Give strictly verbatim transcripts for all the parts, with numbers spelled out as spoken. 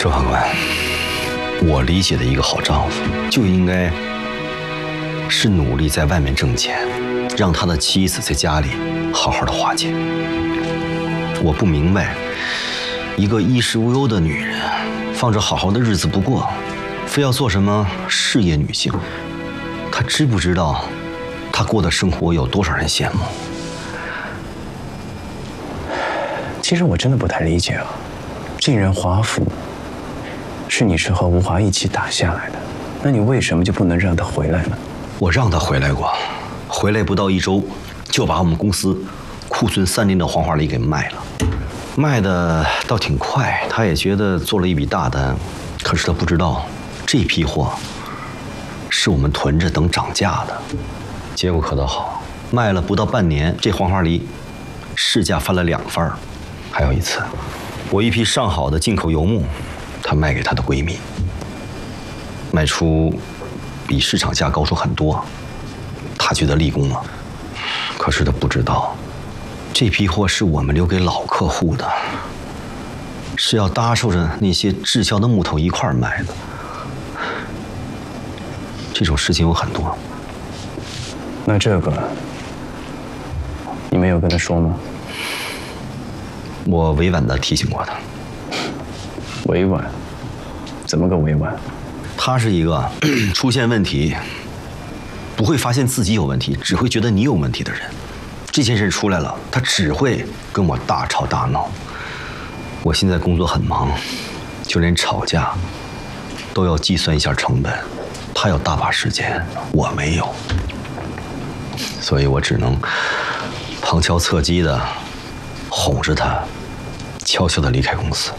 周法官，我理解的一个好丈夫就应该是努力在外面挣钱，让他的妻子在家里好好的花钱。我不明白，一个衣食无忧的女人，放着好好的日子不过，非要做什么事业女性。她知不知道，她过的生活有多少人羡慕？ 其实我真的不太理解啊，晋人华府是你是和吴华一起打下来的，那你为什么就不能让他回来呢？ 我让他回来过，回来不到一周，就把我们公司库存三年的黄花梨给卖了，卖的倒挺快，他也觉得做了一笔大单，可是他不知道这批货是我们囤着等涨价的。结果可倒好，卖了不到半年，这黄花梨市价翻了两番。还有一次，我一批上好的进口油木，他卖给他的闺蜜，卖出比市场价高出很多，他觉得立功了。可是他不知道，这批货是我们留给老客户的，是要搭售着那些滞销的木头一块儿卖的。这种事情有很多。 那这个你没有跟他说吗？ 我委婉地提醒过他。 委婉？怎么个委婉？ 他是一个出现问题不会发现自己有问题，只会觉得你有问题的人。这件事出来了，他只会跟我大吵大闹。我现在工作很忙，就连吵架都要计算一下成本。他有大把时间，我没有，所以我只能旁敲侧击的哄着他，悄悄的离开公司。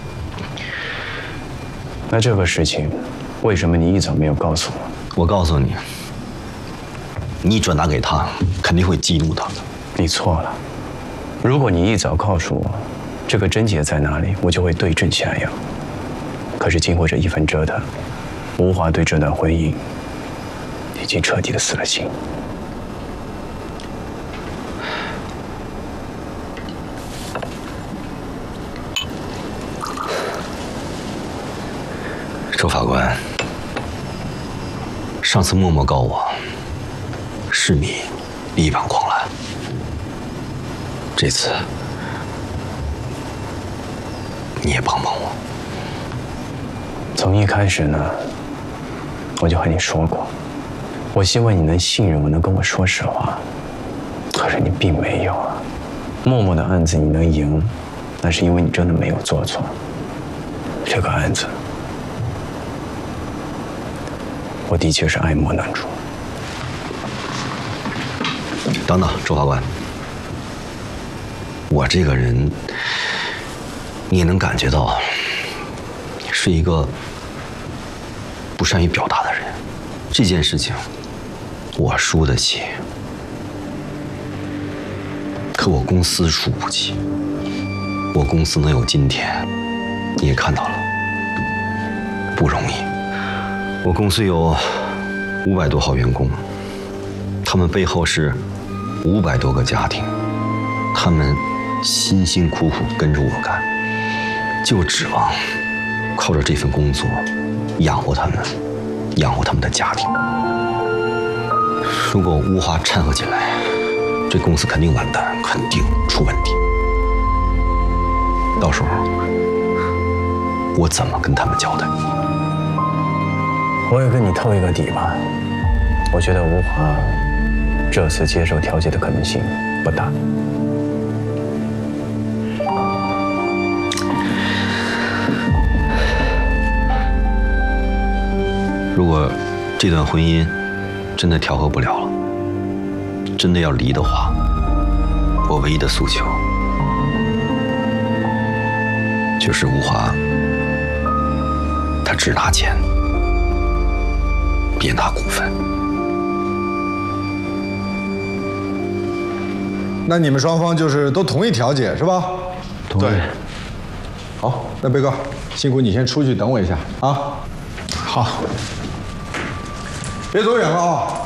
那这个事情，为什么你一早没有告诉我？ 我告诉你，你转达给他，肯定会激怒他的。 你错了，如果你一早告诉我这个症结在哪里，我就会对症下药。可是经过这一番折腾，吴华对这段婚姻已经彻底的死了心。 周法官，上次默默告我，是你力挽狂澜。这次你也帮帮我。 从一开始呢，我就和你说过，我希望你能信任我，能跟我说实话。可是你并没有啊。默默的案子你能赢，那是因为你真的没有做错。这个案子，我的确是爱莫能助。 等等，周法官，我这个人，你也能感觉到，是一个不善于表达的人。这件事情，我输得起，可我公司输不起。我公司能有今天，你也看到了，不容易。我公司有五百多号员工，他们背后是五百多个家庭，他们辛辛苦苦跟着我干，就指望靠着这份工作养活他们，养活他们的家庭。如果吴华掺和进来，这公司肯定完蛋，肯定出问题。到时候我怎么跟他们交代？ 我也跟你透一个底吧，我觉得吴华这次接受调解的可能性不大。 如果这段婚姻真的调和不了了，真的要离的话，我唯一的诉求就是吴华，他只拿钱，别拿股份。 那你们双方就是都同意调解是吧？ 同意。 对。好，那贝哥，辛苦你先出去等我一下啊。好。别走远了啊。